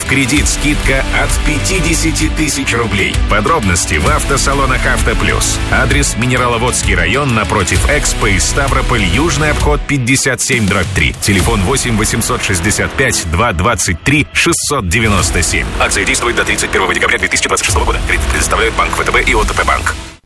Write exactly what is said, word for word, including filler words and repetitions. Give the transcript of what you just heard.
кредит скидка от пятьдесят тысяч рублей. Подробности в автосалонах «Авто Плюс». Адрес: Минераловодский район, напротив Экспо и Ставрополь, Южный обход пятьдесят семь дробь три. Телефон восемь восемьсот шестьдесят пять двести двадцать три шестьсот девяносто семь. Акция действует до тридцать первого декабря две тысячи двадцать шестого года. Кредит предоставляет банк ВТБ и ОТП банк.